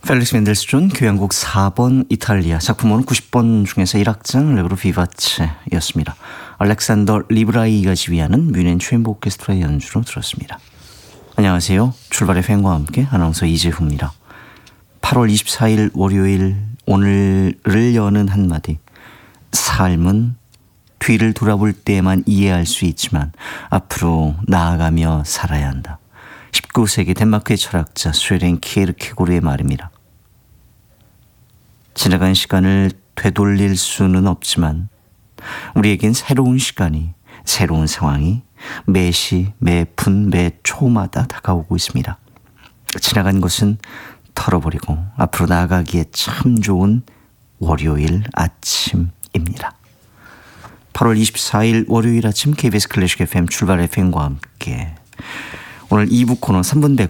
펠릭스 멘델스존 교향곡 4번 이탈리아 작품은 90번 중에서 1악장 레그로 비바체였습니다. 알렉산더 리브라이가 지휘하는 뮌헨 쳔버 오케스트라의 연주로 들었습니다. 안녕하세요. 출발의 팬과 함께 아나운서 이재훈입니다. 8월 24일 월요일 오늘을 여는 한마디. 삶은 뒤를 돌아볼 때만 이해할 수 있지만 앞으로 나아가며 살아야 한다. 19세기 덴마크의 철학자 스웨덴 키에르케고르의 말입니다. 지나간 시간을 되돌릴 수는 없지만 우리에겐 새로운 시간이, 새로운 상황이 매시, 매분, 매초마다 다가오고 있습니다. 지나간 것은 털어버리고 앞으로 나아가기에 참 좋은 월요일 아침입니다. 8월 24일 월요일 아침 KBS 클래식 FM 출발 FM과 함께 오늘 2부 코너 3분